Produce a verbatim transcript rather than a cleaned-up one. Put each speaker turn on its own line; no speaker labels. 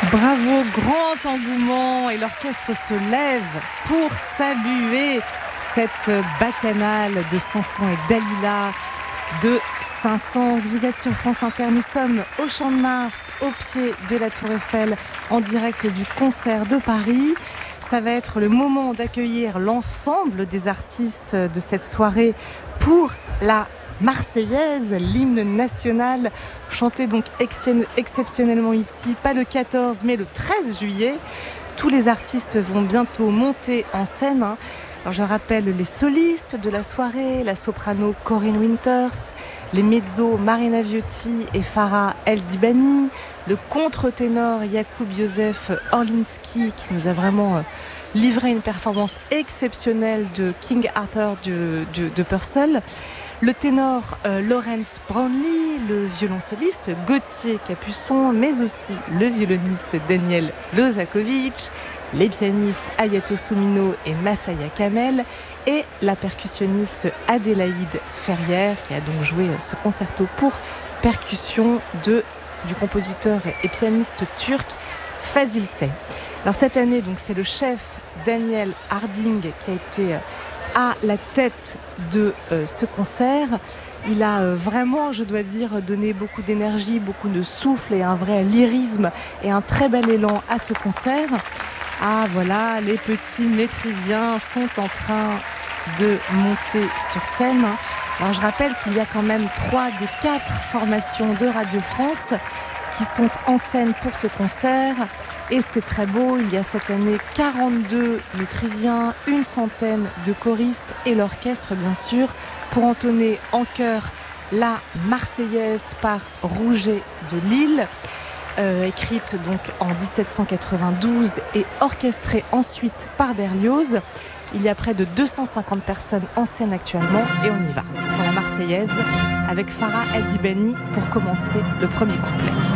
Bravo, grand engouement et l'orchestre se lève pour saluer cette bacchanale de Samson et Dalila de Saint-Saëns. Vous êtes sur France Inter, nous sommes au Champ de Mars, au pied de la Tour Eiffel, en direct du concert de Paris. Ça va être le moment d'accueillir l'ensemble des artistes de cette soirée pour la Marseillaise, l'hymne national, chanté donc ex- exceptionnellement ici, pas le quatorze mais le treize juillet. Tous les artistes vont bientôt monter en scène. Alors je rappelle les solistes de la soirée, la soprano Corinne Winters, les mezzos Marina Viotti et Farah El Dibani, le contre-ténor Jakub Józef Orlinski qui nous a vraiment livré une performance exceptionnelle de King Arthur de, de, de Purcell. Le ténor euh, Lawrence Brownlee, le violoncelliste Gauthier Capuçon, mais aussi le violoniste Daniel Lozakovich, les pianistes Ayato Soumino et Masaya Kamel et la percussionniste Adélaïde Ferrière qui a donc joué ce concerto pour percussion de, du compositeur et pianiste turc Fazil Say. Alors cette année, donc, c'est le chef Daniel Harding qui a été à la tête de euh, ce concert. Il a euh, vraiment, je dois dire, donné beaucoup d'énergie, beaucoup de souffle et un vrai lyrisme et un très bel élan à ce concert. Ah voilà, les petits maîtrisiens sont en train de monter sur scène. Alors je rappelle qu'il y a quand même trois des quatre formations de Radio France qui sont en scène pour ce concert. Et c'est très beau, il y a cette année quarante-deux maîtrisiens, une centaine de choristes et l'orchestre bien sûr pour entonner en chœur la Marseillaise par Rouget de Lille, euh, écrite donc en dix-sept cent quatre-vingt-douze et orchestrée ensuite par Berlioz. Il y a près de deux cent cinquante personnes en scène actuellement et on y va pour la Marseillaise avec Farah El Dibani pour commencer le premier couplet.